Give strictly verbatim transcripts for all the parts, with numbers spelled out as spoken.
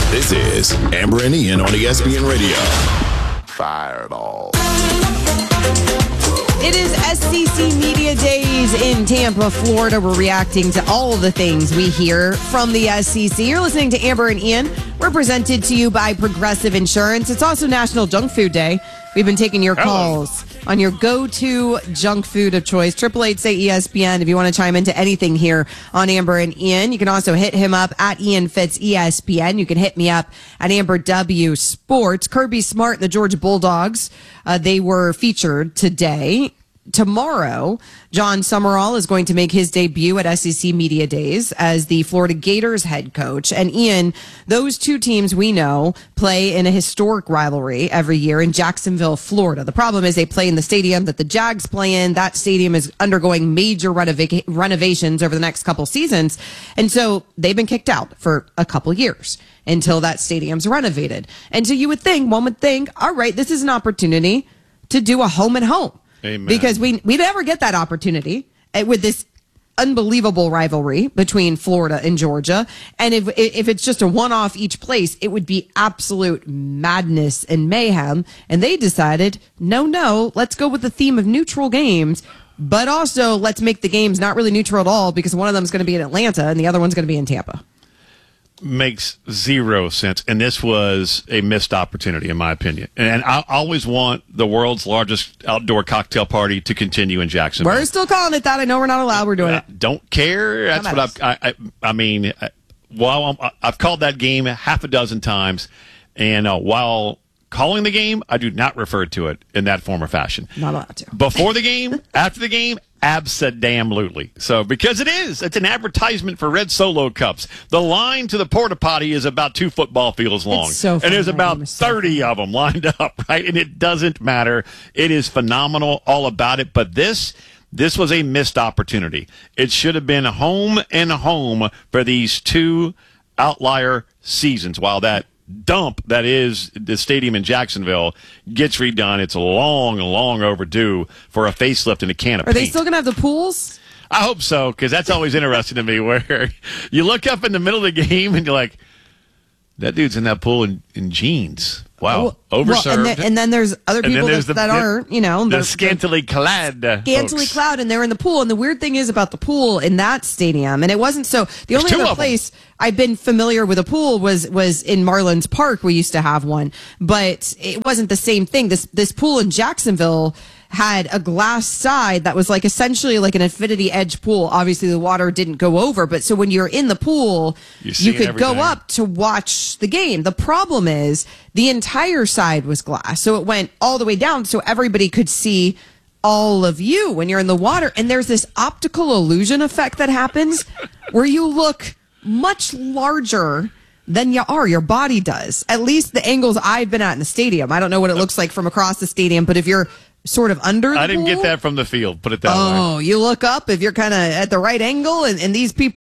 This is Amber and Ian on E S P N Radio. Fireball. It is S C C Media Days in Tampa, Florida. We're reacting to all the things we hear from the S C C. You're listening to Amber and Ian. We're presented to you by Progressive Insurance. It's also National Junk Food Day. We've been taking your calls on your go-to junk food of choice. Triple eight say E S P N if you want to chime into anything here on Amber and Ian. You can also hit him up at Ian Fitz E S P N. You can hit me up at Amber W Sports. Kirby Smart and the Georgia Bulldogs, uh, they were featured today. Tomorrow, John Summerall is going to make his debut at S E C Media Days as the Florida Gators head coach. And Ian, those two teams we know play in a historic rivalry every year in Jacksonville, Florida. The problem is they play in the stadium that the Jags play in. That stadium is undergoing major renova- renovations over the next couple seasons. And so they've been kicked out for a couple years until that stadium's renovated. And so you would think, one would think, all right, this is an opportunity to do a home and home. Amen. Because we we never get that opportunity with this unbelievable rivalry between Florida and Georgia. And if if it's just a one-off each place, it would be absolute madness and mayhem. And they decided, no, no, let's go with the theme of neutral games. But also, let's make the games not really neutral at all because one of them is going to be in Atlanta and the other one's going to be in Tampa. Makes zero sense, and this was a missed opportunity, in my opinion. And I always want the world's largest outdoor cocktail party to continue in Jacksonville. We're still calling it that. I know we're not allowed. We're doing I it. Don't care. That's Come what I've, I, I. I mean, while I'm, I've called that game half a dozen times, and uh, while calling the game, I do not refer to it in that form or fashion. Not allowed to. Before the game, after the game, abso-damn-lutely. So, because it is. It's an advertisement for Red Solo cups. The line to the porta potty is about two football fields long. It's so funny. And there's about so thirty funny. of them lined up, right? And it doesn't matter. It is phenomenal, all about it. But this... This was a missed opportunity. It should have been home and home for these two outlier seasons. While that dump that is the stadium in Jacksonville gets redone, it's long, long overdue for a facelift and a can of Are paint. they still going to have the pools? I hope so, because that's always interesting to me, where you look up in the middle of the game and you're like, that dude's in that pool in, in jeans. Wow, well, overserved. Well, and, then, and then there's other And then people there's that, the- that are, you know, the they're- scantily clad uh, scantily folks. clad, and they're in the pool. And the weird thing is about the pool in that stadium, and it wasn't so. The There's only two other of 'em. place I've been familiar with a pool was was in Marlins Park. We used to have one, but it wasn't the same thing. This this pool in Jacksonville had a glass side that was like essentially like an infinity edge pool. Obviously, the water didn't go over, but so when you're in the pool, You're you seeing could everything. go up to watch the game. The problem is the entire side was glass, so it went all the way down, so everybody could see all of you when you're in the water. And there's this optical illusion effect that happens where you look much larger than you are. Your body does. At least the angles I've been at in the stadium. I don't know what it looks like from across the stadium, but if you're sort of under the I didn't pool, get that from the field, put it that way. oh, you look up if you're kind of at the right angle, and, and these people.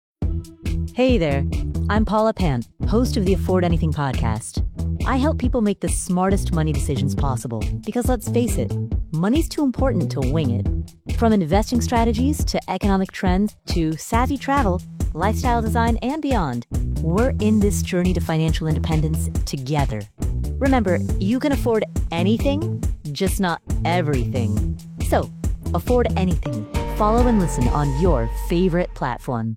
Hey there, I'm Paula Pant, host of the Afford Anything podcast. I help people make the smartest money decisions possible because, let's face it, money's too important to wing it. From investing strategies to economic trends to savvy travel, lifestyle design, and beyond, we're in this journey to financial independence together. Remember, you can afford anything, just not everything. So, afford anything. Follow and listen on your favorite platform.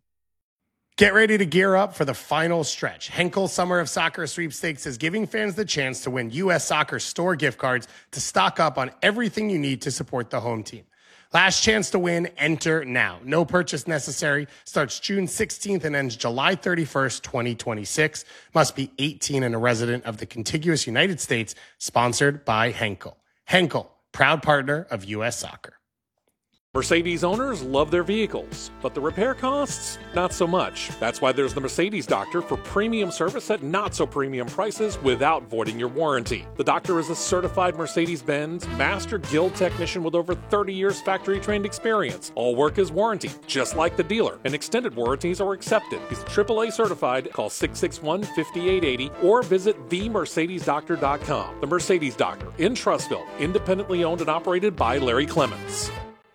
Get ready to gear up for the final stretch. Henkel Summer of Soccer Sweepstakes is giving fans the chance to win U S Soccer store gift cards to stock up on everything you need to support the home team. Last chance to win, enter now. No purchase necessary. Starts June sixteenth and ends July thirty-first, twenty twenty-six. Must be eighteen and a resident of the contiguous United States. Sponsored by Henkel. Henkel, proud partner of U S Soccer. Mercedes owners love their vehicles, but the repair costs, not so much. That's why there's the Mercedes Doctor for premium service at not so premium prices without voiding your warranty. The Doctor is a certified Mercedes-Benz Master Guild technician with over thirty years factory-trained experience. All work is warranted, just like the dealer, and extended warranties are accepted. He's triple A certified. Call six six one, five eight eight zero or visit the mercedes doctor dot com. The Mercedes Doctor in Trussville, independently owned and operated by Larry Clements.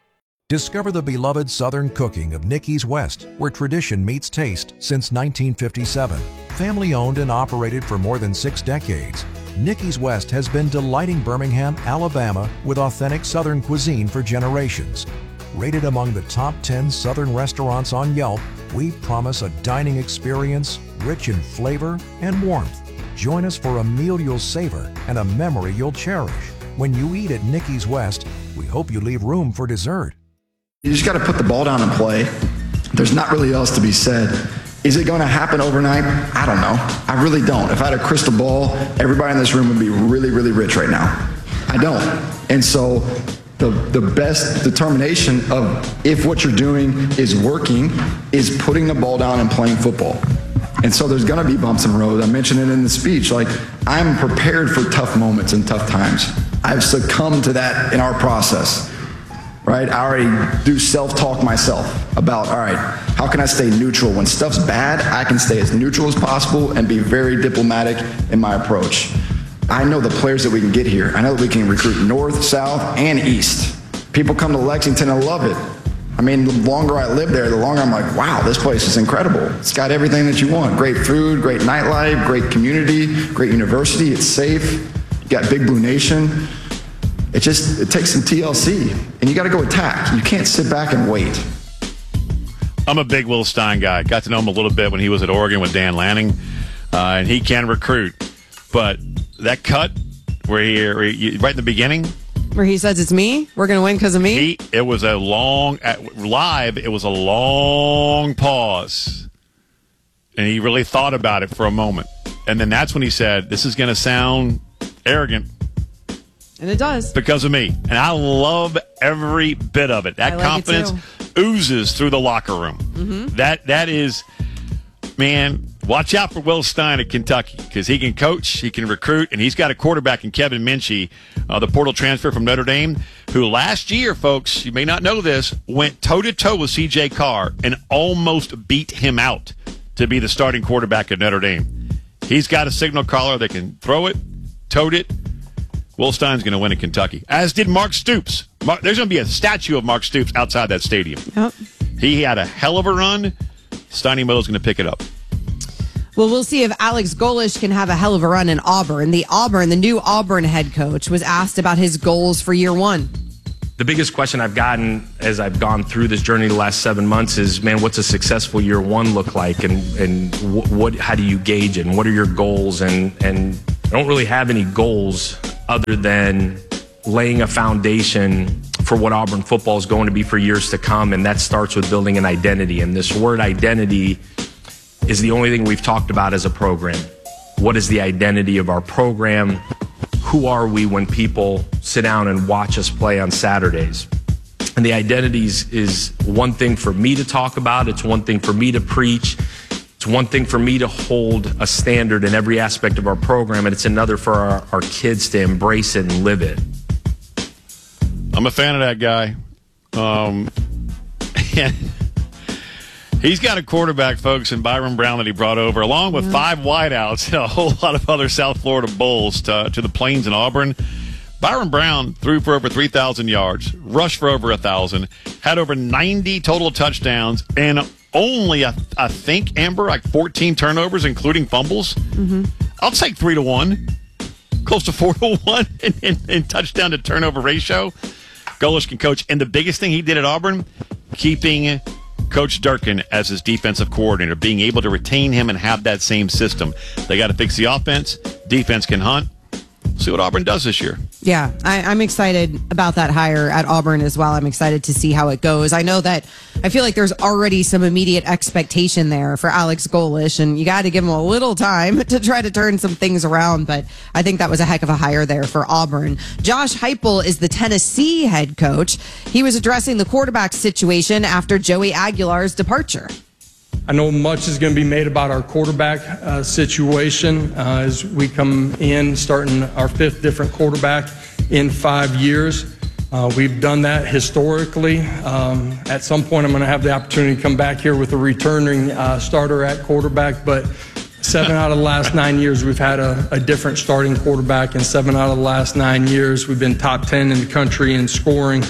Discover the beloved Southern cooking of Nicky's West, where tradition meets taste since nineteen fifty-seven. Family owned and operated for more than six decades, Nicky's West has been delighting Birmingham, Alabama with authentic Southern cuisine for generations. Rated among the top ten Southern restaurants on Yelp, we promise a dining experience rich in flavor and warmth. Join us for a meal you'll savor and a memory you'll cherish. When you eat at Nicky's West, we hope you leave room for dessert. You just got to put the ball down and play. There's not really else to be said. Is it going to happen overnight? I don't know. I really don't. If I had a crystal ball, everybody in this room would be really, really rich right now. I don't. And so the the best determination of if what you're doing is working is putting the ball down and playing football. And so there's going to be bumps in the road. I mentioned it in the speech. Like, I'm prepared for tough moments and tough times. I've succumbed to that in our process. Right? I already do self-talk myself about, all right, how can I stay neutral? When stuff's bad, I can stay as neutral as possible and be very diplomatic in my approach. I know the players that we can get here. I know that we can recruit north, south, and east. People come to Lexington and love it. I mean, the longer I live there, the longer I'm like, wow, this place is incredible. It's got everything that you want. Great food, great nightlife, great community, great university. It's safe. You got Big Blue Nation. It just, it takes some T L C, and you got to go attack. You can't sit back and wait. I'm a big Will Stein guy. Got to know him a little bit when he was at Oregon with Dan Lanning, uh, and he can recruit. But that cut where he, where he right in the beginning, where he says it's me, we're going to win because of me. He, it was a long at, live. It was a long pause, and he really thought about it for a moment, and then that's when he said, "This is going to sound arrogant." And it does. Because of me. And I love every bit of it. That like confidence oozes through the locker room. Mm-hmm. That That is, man, watch out for Will Stein at Kentucky because he can coach, he can recruit, and he's got a quarterback in Kevin Minchie, uh, the portal transfer from Notre Dame, who last year, folks, you may not know this, went toe-to-toe with C J Carr and almost beat him out to be the starting quarterback at Notre Dame. He's got a signal caller that can throw it, tote it. Will Stein's going to win in Kentucky, as did Mark Stoops. Mark, there's going to be a statue of Mark Stoops outside that stadium. Yep. He had a hell of a run. Steiny Mo's going to pick it up. Well, we'll see if Alex Golesh can have a hell of a run in Auburn. The Auburn, the new Auburn head coach, was asked about his goals for year one. The biggest question I've gotten as I've gone through this journey the last seven months is, man, what's a successful year one look like? And and what, what how do you gauge it? And what are your goals? And, and I don't really have any goals other than laying a foundation for what Auburn football is going to be for years to come, and that starts with building an identity. And this word identity is the only thing we've talked about as a program. What is the identity of our program? Who are we when people sit down and watch us play on Saturdays? And the identities is one thing for me to talk about. It's one thing for me to preach. It's one thing for me to hold a standard in every aspect of our program, and it's another for our, our kids to embrace it and live it. I'm a fan of that guy. Um, he's got a quarterback, folks, in Byron Brown that he brought over, along with yeah. five wideouts and a whole lot of other South Florida Bulls to, to the Plains in Auburn. Byron Brown threw for over three thousand yards, rushed for over one thousand, had over ninety total touchdowns, and only, I, I think, Amber, like fourteen turnovers, including fumbles. Mm-hmm. I'll take three to one, close to four to one in, in, in touchdown to turnover ratio. Golesh can coach. And the biggest thing he did at Auburn, keeping Coach Durkin as his defensive coordinator, being able to retain him and have that same system. They got to fix the offense. Defense can hunt. See what Auburn does this year. Yeah, I, I'm excited about that hire at Auburn as well. I'm excited to see how it goes. I know that I feel like there's already some immediate expectation there for Alex Golesh, and you got to give him a little time to try to turn some things around, but I think that was a heck of a hire there for Auburn. Josh Heupel is the Tennessee head coach. He was addressing the quarterback situation after Joey Aguilar's departure. I know much is going to be made about our quarterback uh, situation uh, as we come in, starting our fifth different quarterback in five years. Uh, we've done that historically. Um, at some point, I'm going to have the opportunity to come back here with a returning uh, starter at quarterback, but seven out of the last nine years, we've had a, a different starting quarterback, and seven out of the last nine years, we've been top ten in the country in scoring.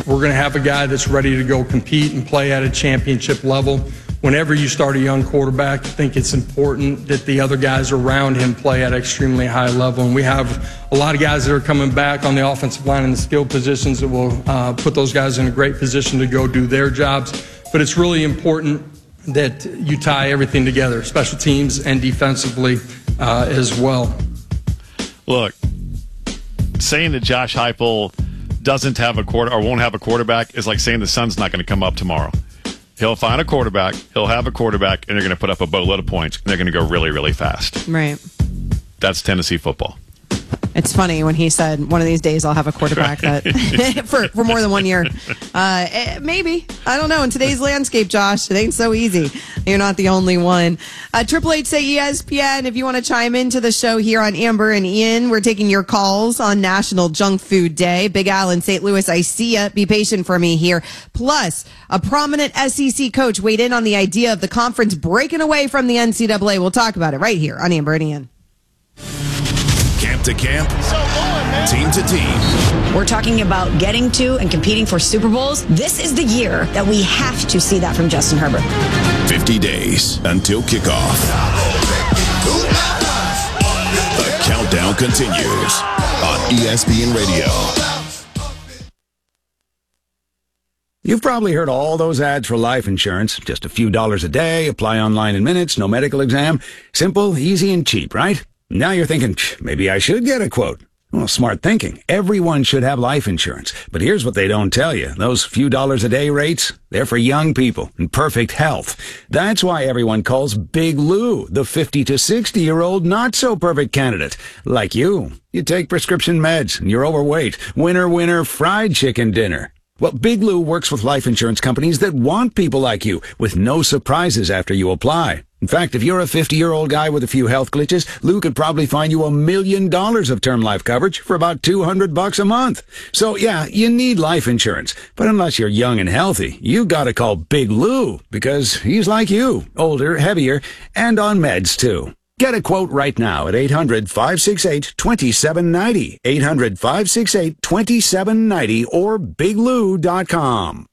we're going to have a guy that's ready to go compete and play at a championship level. Whenever you start a young quarterback, I think it's important that the other guys around him play at an extremely high level. And we have a lot of guys that are coming back on the offensive line in the skill positions that will uh, put those guys in a great position to go do their jobs. But it's really important that you tie everything together, special teams and defensively uh, as well. Look, saying that Josh Heupel doesn't have a quarter or won't have a quarterback is like saying the sun's not going to come up tomorrow. He'll find a quarterback, he'll have a quarterback, and they're going to put up a boatload of points, and they're going to go really, really fast. Right. That's Tennessee football. It's funny when he said, one of these days I'll have a quarterback that for, for more than one year. Uh, maybe. I don't know. In today's landscape, Josh, it ain't so easy. You're not the only one. Uh, Triple H say E S P N, if you want to chime into the show here on Amber and Ian, we're taking your calls on National Junk Food Day. Big Al in Saint Louis, I see ya. Be patient for me here. Plus, a prominent S E C coach weighed in on the idea of the conference breaking away from the N C double A. We'll talk about it right here on Amber and Ian. Camp to camp, team to team. We're talking about getting to and competing for Super Bowls. This is the year that we have to see that from Justin Herbert. fifty days until kickoff. The countdown continues on E S P N Radio. You've probably heard all those ads for life insurance. Just a few dollars a day, apply online in minutes, no medical exam. Simple, easy, and cheap, right? Now you're thinking, maybe I should get a quote. Well, smart thinking. Everyone should have life insurance. But here's what they don't tell you. Those few dollars a day rates, they're for young people in perfect health. That's why everyone calls Big Lou the fifty to sixty-year-old not-so-perfect candidate. Like you. You take prescription meds, and you're overweight. Winner, winner, fried chicken dinner. Well, Big Lou works with life insurance companies that want people like you, with no surprises after you apply. In fact, if you're a fifty-year-old guy with a few health glitches, Lou could probably find you a million dollars of term life coverage for about two hundred bucks a month. So, yeah, you need life insurance. But unless you're young and healthy, you gotta call Big Lou, because he's like you, older, heavier, and on meds, too. Get a quote right now at eight hundred, five six eight, two seven nine zero, eight hundred, five six eight, two seven nine zero, or big lou dot com.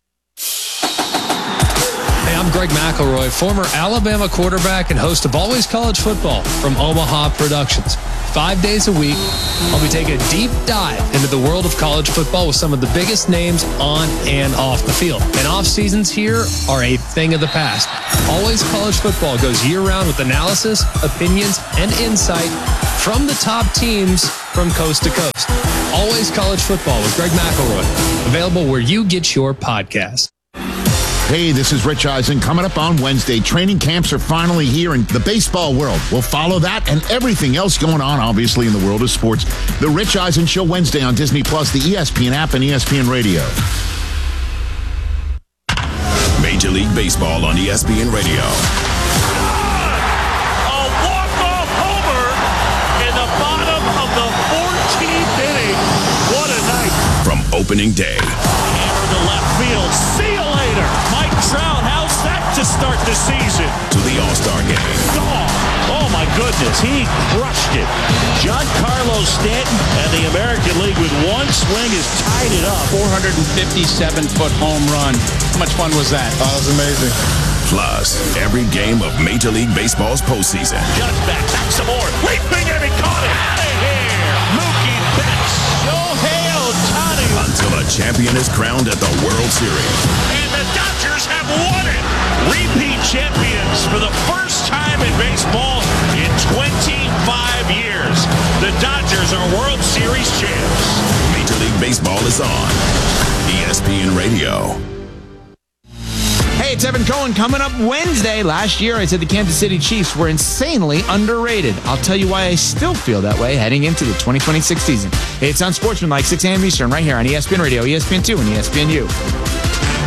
Hey, I'm Greg McElroy, former Alabama quarterback and host of Always College Football from Omaha Productions. Five days a week, I'll be taking a deep dive into the world of college football with some of the biggest names on and off the field. And off seasons here are a thing of the past. Always College Football goes year-round with analysis, opinions, and insight from the top teams from coast to coast. Always College Football with Greg McElroy. Available where you get your podcast. Hey, this is Rich Eisen. Coming up on Wednesday, training camps are finally here in the baseball world. We'll follow that and everything else going on, obviously, in the world of sports. The Rich Eisen Show Wednesday on Disney Plus, the E S P N app, and E S P N Radio. Major League Baseball on E S P N Radio. A walk-off homer in the bottom of the fourteenth inning. What a night. From opening day. Hammer to left field. See you later. Mike Trout, how's that to start the season? To the All-Star game. Oh, oh my goodness, he crushed it. Giancarlo Stanton and the American League with one swing has tied it up. four hundred fifty-seven foot home run. How much fun was that? Oh, that was amazing. Plus, every game of Major League Baseball's postseason. Just back, back some more. Leaping and he caught it. Out of here. Mookie Betts. Shohei Ohtani. Until a champion is crowned at the World Series. And the Dodgers have won it. Repeat champions for the first time in baseball in twenty-five years. The Dodgers are World Series champs. Major League Baseball is on E S P N Radio. Hey, it's Evan Cohen coming up Wednesday. Last year, I said the Kansas City Chiefs were insanely underrated. I'll tell you why I still feel that way heading into the twenty twenty-six season. It's on Sportsmanlike, six a.m. Eastern, right here on E S P N Radio, E S P N two, and E S P N U.